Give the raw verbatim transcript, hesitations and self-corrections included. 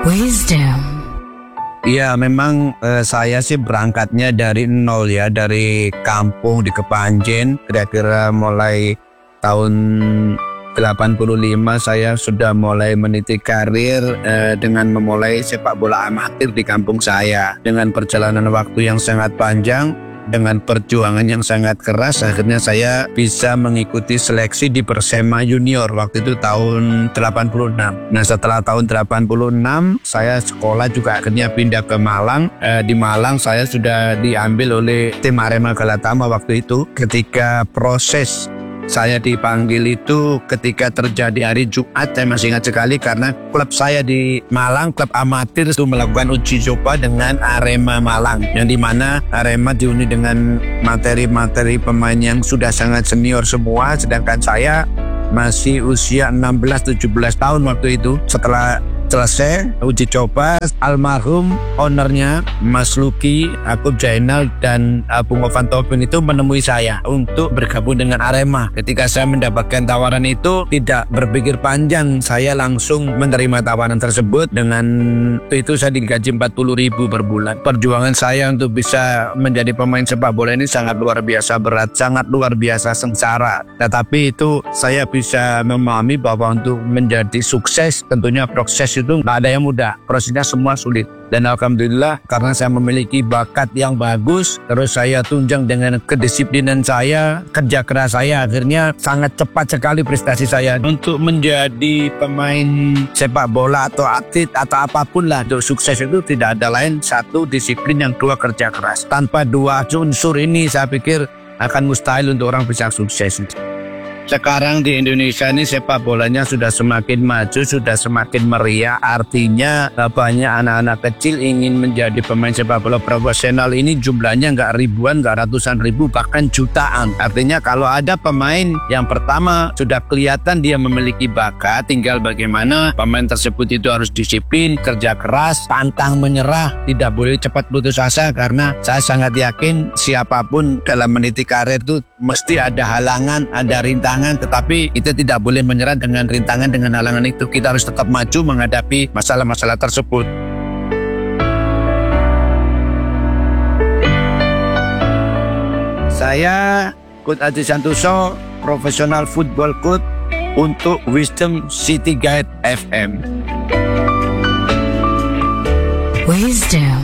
Wisdom. Iya, memang eh, saya sih berangkatnya dari nol ya, dari kampung di Kepanjen. Kira-kira mulai tahun delapan puluh lima saya sudah mulai meniti karir eh, dengan memulai sepak bola amatir di kampung saya. Dengan perjalanan waktu yang sangat panjang, dengan perjuangan yang sangat keras, akhirnya saya bisa mengikuti seleksi di Persema Junior waktu itu tahun delapan puluh enam. Nah, setelah tahun delapan puluh enam saya sekolah juga akhirnya pindah ke Malang. Eh, di Malang saya sudah diambil oleh tim Arema Galatama waktu itu. Ketika proses saya dipanggil itu ketika terjadi hari Jumat, saya masih ingat sekali karena klub saya di Malang, klub amatir itu melakukan uji coba dengan Arema Malang, yang dimana Arema dihuni dengan materi-materi pemain yang sudah sangat senior semua, sedangkan saya masih usia enam belas tujuh belas tahun waktu itu. Setelah selesai uji coba, almarhum ownernya Mas Luki, Akub Jainal dan Abu Ngofan Tobin itu menemui saya untuk bergabung dengan Arema. Ketika saya mendapatkan tawaran itu, tidak berpikir panjang, saya langsung menerima tawaran tersebut. Dengan itu saya digaji empat puluh ribu per bulan. Perjuangan saya untuk bisa menjadi pemain sepak bola ini sangat luar biasa berat, sangat luar biasa sengsara. Tetapi itu saya bisa memahami bahwa untuk menjadi sukses tentunya proses itu nggak ada yang mudah, prosesnya semua sulit. Dan alhamdulillah karena saya memiliki bakat yang bagus, terus saya tunjang dengan kedisiplinan saya, kerja keras saya, akhirnya sangat cepat sekali prestasi saya. Untuk menjadi pemain sepak bola atau atlet atau apapun lah, untuk sukses itu tidak ada lain, satu disiplin, yang dua kerja keras. Tanpa dua unsur ini saya pikir akan mustahil untuk orang bisa sukses. Sekarang di Indonesia ini sepak bolanya sudah semakin maju, sudah semakin meriah. Artinya banyak anak-anak kecil ingin menjadi pemain sepak bola profesional. Ini jumlahnya nggak ribuan, nggak ratusan ribu, bahkan jutaan. Artinya kalau ada pemain yang pertama sudah kelihatan dia memiliki bakat, tinggal bagaimana pemain tersebut itu harus disiplin, kerja keras, pantang menyerah, tidak boleh cepat putus asa. Karena saya sangat yakin siapapun dalam meniti karir itu mesti ada halangan, ada rintangan. Tetapi kita tidak boleh menyerah dengan rintangan, dengan halangan itu. Kita harus tetap maju menghadapi masalah-masalah tersebut. Saya Coach Aji Santoso, profesional football coach untuk Wisdom City Guide F M. Wisdom.